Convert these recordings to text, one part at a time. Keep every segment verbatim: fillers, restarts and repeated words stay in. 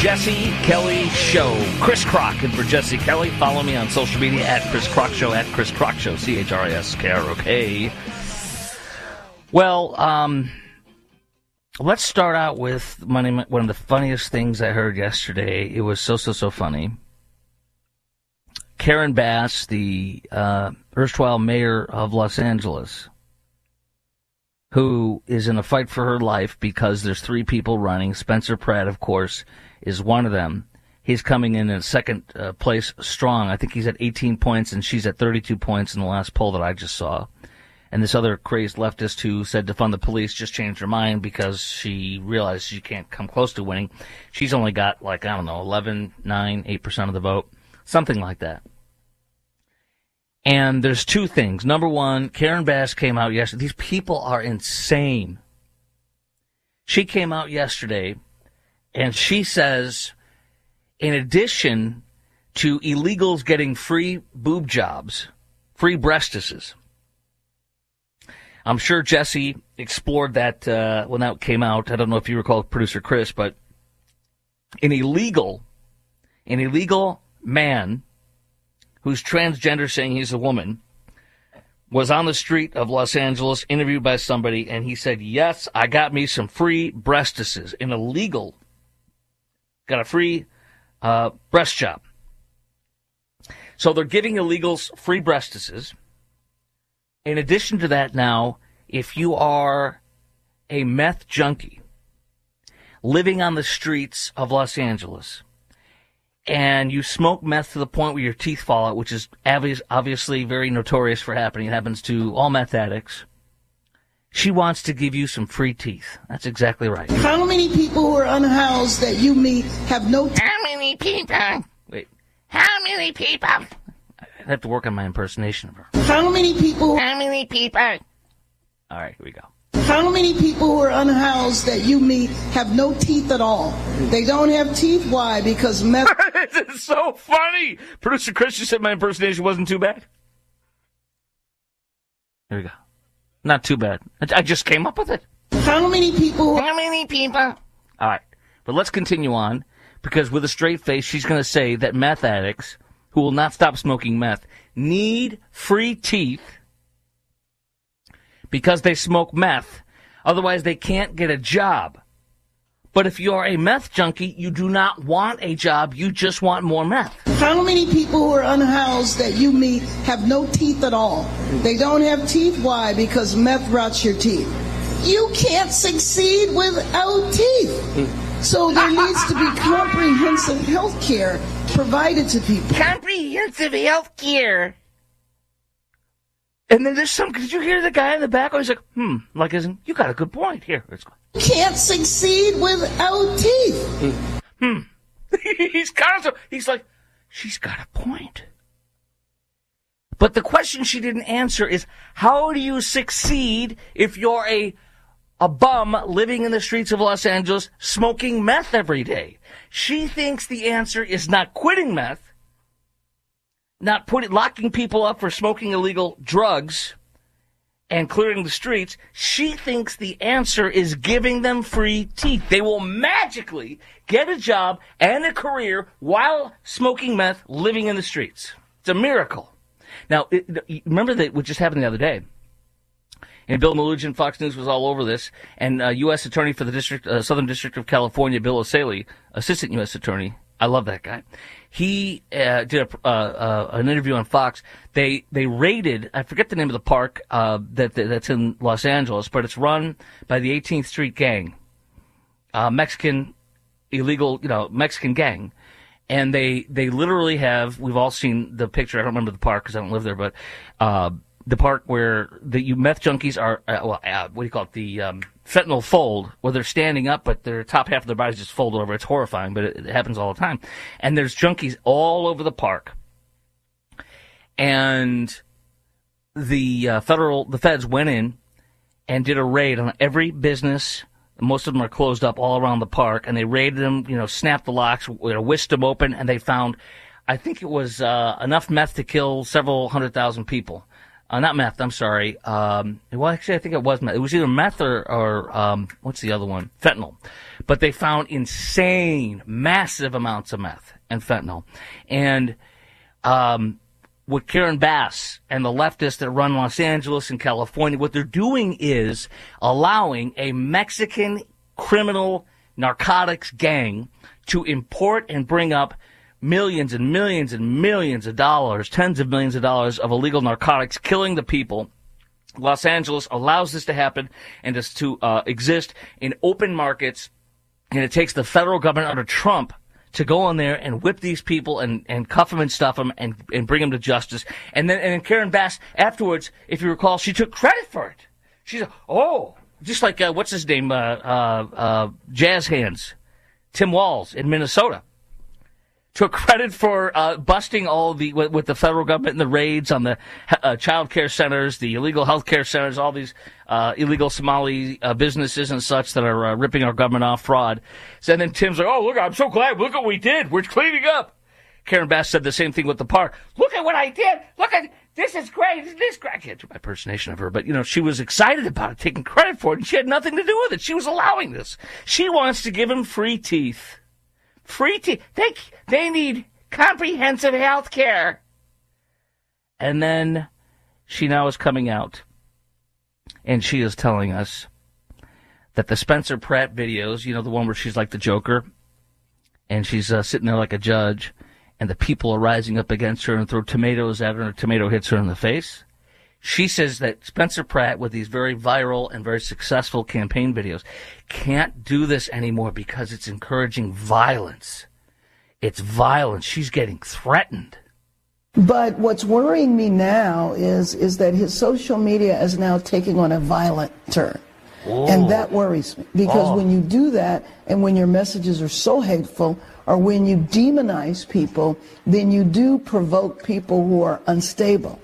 Jesse Kelly Show. Chris Crock, and for Jesse Kelly, follow me on social media at Chris Crock Show, at Chris Crock Show, C H R I S K R O K. Well, um, let's start out with one of the funniest things I heard yesterday. It was so, so, so funny. Karen Bass, the uh, erstwhile mayor of Los Angeles, who is in a fight for her life because there's three people running. Spencer Pratt, of course, is one of them. He's coming in in second uh, place strong. I think he's at eighteen points, and she's at thirty-two points in the last poll that I just saw. And this other crazed leftist who said defund the police just changed her mind because she realized she can't come close to winning. She's only got, like, I don't know, eleven, nine, eight percent of the vote, something like that. And there's two things. Number one, Karen Bass came out yesterday. These people are insane. She came out yesterday, and she says, in addition to illegals getting free boob jobs, free breastises, I'm sure Jesse explored that uh, when that came out. I don't know if you recall producer Chris, but an illegal, an illegal man who's transgender, saying he's a woman, was on the street of Los Angeles, interviewed by somebody, and he said, yes, I got me some free breastises. An illegal got a free uh, breast job. So they're giving illegals free breastises. In addition to that, now, if you are a meth junkie living on the streets of Los Angeles and you smoke meth to the point where your teeth fall out, which is obvious, obviously very notorious for happening, it happens to all meth addicts, she wants to give you some free teeth. That's exactly right. How many people who are unhoused that you meet have no teeth? How many people? Wait. How many people? I have to work on my impersonation of her. How many people? How many people? All right, here we go. How many people who are unhoused that you meet have no teeth at all? They don't have teeth. Why? Because meth. This is so funny. Producer Chris just said my impersonation wasn't too bad. Here we go. Not too bad. I just came up with it. How many people? How many people? All right, but let's continue on, because with a straight face, she's going to say that meth addicts who will not stop smoking meth need free teeth because they smoke meth. Otherwise, they can't get a job. But if you're a meth junkie, you do not want a job. You just want more meth. How many people who are unhoused that you meet have no teeth at all? They don't have teeth. Why? Because meth rots your teeth. You can't succeed without teeth. So there needs to be comprehensive health care provided to people. Comprehensive health care. And then there's some, did you hear the guy in the back? He's like, hmm, like, isn't, you got a good point here. Let's go. You can't succeed without teeth. Hmm. He's kind of, he's like, she's got a point. But the question she didn't answer is, how do you succeed if you're a a bum living in the streets of Los Angeles smoking meth every day? She thinks the answer is not quitting meth, not putting, locking people up for smoking illegal drugs and clearing the streets. She thinks the answer is giving them free teeth. They will magically get a job and a career while smoking meth, living in the streets. It's a miracle. Now, it, remember that what just happened the other day? And Bill Melugin, Fox News was all over this, and uh, U S Attorney for the District, uh, Southern District of California, Bill O'Saley, Assistant U S Attorney, I love that guy. He uh, did a, uh, uh, an interview on Fox. They they raided, I forget the name of the park uh, that that's in Los Angeles, but it's run by the eighteenth Street Gang, uh, Mexican illegal, you know, Mexican gang. And they they literally have, we've all seen the picture. I don't remember the park because I don't live there, but uh, the park where the you meth junkies are, uh, well, uh, what do you call it, the um, fentanyl fold, where they're standing up, but their top half of their bodies just folded over. It's horrifying, but it, it happens all the time. And there's junkies all over the park. And the uh, federal, the feds went in and did a raid on every business. Most of them are closed up all around the park, and they raided them, you know, snapped the locks, you know, whisked them open, and they found, I think it was uh, enough meth to kill several hundred thousand people. Uh, not meth, I'm sorry. Um, well, actually, I think it was meth. It was either meth or, or um, what's the other one? Fentanyl. But they found insane, massive amounts of meth and fentanyl. And um, with Karen Bass and the leftists that run Los Angeles and California, what they're doing is allowing a Mexican criminal narcotics gang to import and bring up millions and millions and millions of dollars, tens of millions of dollars of illegal narcotics, killing the people. Los Angeles allows this to happen and this to uh, exist in open markets, and it takes the federal government under Trump to go in there and whip these people and, and cuff them and stuff them and, and bring them to justice. And then, and then Karen Bass, afterwards, if you recall, she took credit for it. She said, oh, just like, uh, what's his name, uh, uh, uh, Jazz Hands, Tim Walz in Minnesota. Took credit for uh, busting all the with, with the federal government and the raids on the uh, child care centers, the illegal health care centers, all these uh, illegal Somali uh, businesses and such that are uh, ripping our government off, fraud. So then Tim's like, "Oh, look, I'm so glad. Look what we did. We're cleaning up." Karen Bass said the same thing with the park. Look at what I did. Look at this is great. This is great. I can't do my impersonation of her, but you know she was excited about it, taking credit for it, and she had nothing to do with it. She was allowing this. She wants to give him free teeth. Free teeth. They, they need comprehensive health care. And then she now is coming out, and she is telling us that the Spencer Pratt videos, you know, the one where she's like the Joker, and she's uh, sitting there like a judge, and the people are rising up against her and throw tomatoes at her, and a tomato hits her in the face. She says that Spencer Pratt, with these very viral and very successful campaign videos, can't do this anymore because it's encouraging violence. It's violence. She's getting threatened. But what's worrying me now is is that his social media is now taking on a violent turn. Whoa. And that worries me. Because oh. when you do that, and when your messages are so hateful, or when you demonize people, then you do provoke people who are unstable.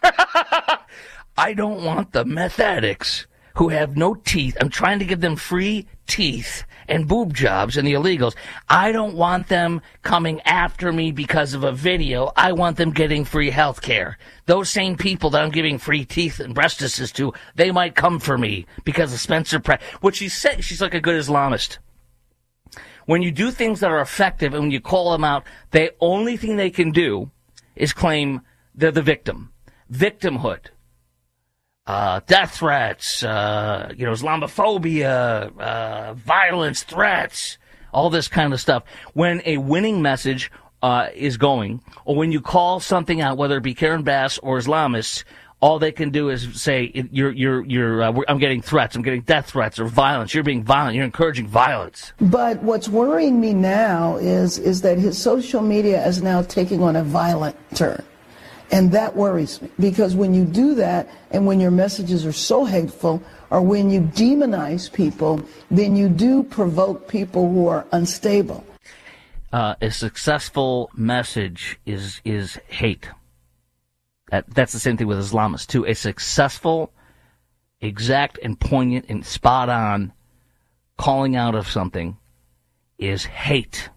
I don't want the meth addicts who have no teeth. I'm trying to give them free teeth and boob jobs and the illegals. I don't want them coming after me because of a video. I want them getting free health care. Those same people that I'm giving free teeth and breastises to, they might come for me because of Spencer Pratt. What she said, she's like a good Islamist. When you do things that are effective and when you call them out, the only thing they can do is claim they're the victim. Victimhood. Uh, death threats, uh, you know, Islamophobia, uh, violence, threats, all this kind of stuff. When a winning message, uh, is going, or when you call something out, whether it be Karen Bass or Islamists, all they can do is say, you're, you're, you're, uh, I'm getting threats, I'm getting death threats or violence, you're being violent, you're encouraging violence. But what's worrying me now is, is that his social media is now taking on a violent turn. And that worries me, because when you do that and when your messages are so hateful, or when you demonize people, then you do provoke people who are unstable. Uh, a successful message is is hate. That, that's the same thing with Islamists, too. A successful, exact, and poignant and spot-on calling out of something is hate.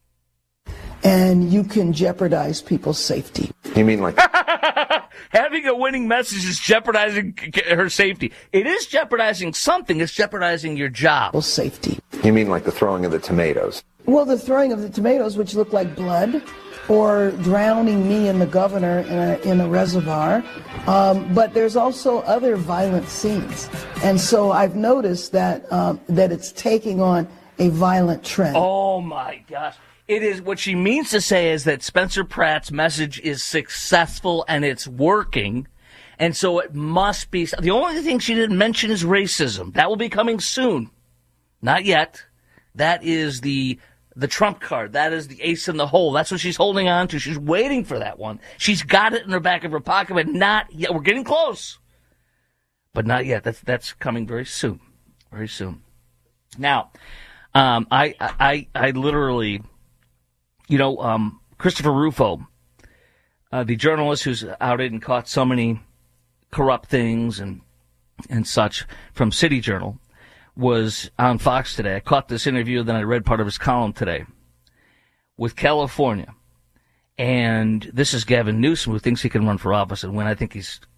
And you can jeopardize people's safety. You mean like... Having a winning message is jeopardizing her safety. It is jeopardizing something. It's jeopardizing your job. Safety. You mean like the throwing of the tomatoes? Well, the throwing of the tomatoes, which look like blood, or drowning me and the governor in a, in a reservoir. Um, but there's also other violent scenes. And so I've noticed that um, that it's taking on a violent trend. Oh, my gosh. It is what she means to say is that Spencer Pratt's message is successful and it's working, and so it must be. The only thing she didn't mention is racism. That will be coming soon. Not yet. That is the the trump card. That is the ace in the hole. That's what she's holding on to. She's waiting for that one. She's got it in the back of her pocket, but not yet. We're getting close, but not yet. That's that's coming very soon. Very soon. Now, um, I I I literally. You know, um, Christopher Rufo, uh, the journalist who's outed and caught so many corrupt things and and such from City Journal, was on Fox today. I caught this interview, then I read part of his column today with California. And this is Gavin Newsom, who thinks he can run for office and win. I think he's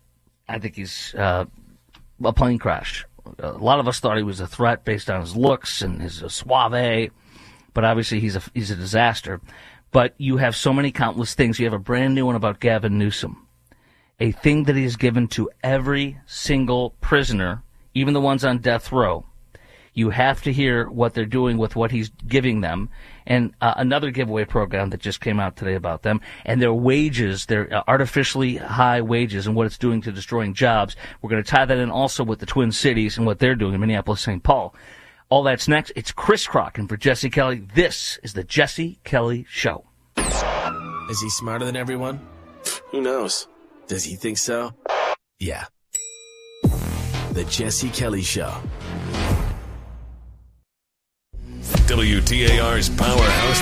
I think he's uh, a plane crash. A lot of us thought he was a threat based on his looks and his uh, suave, but obviously he's a he's a disaster. But you have so many countless things. You have a brand new one about Gavin Newsom, a thing that he has given to every single prisoner, even the ones on death row. You have to hear what they're doing with what he's giving them. And uh, another giveaway program that just came out today about them and their wages, their uh, artificially high wages and what it's doing to destroying jobs. We're going to tie that in also with the Twin Cities and what they're doing in Minneapolis, Saint Paul. All that's next. It's Chris Crock for Jesse Kelly. This is the Jesse Kelly Show. Is he smarter than everyone? Who knows? Does he think so? Yeah. The Jesse Kelly Show. W T A R's Powerhouse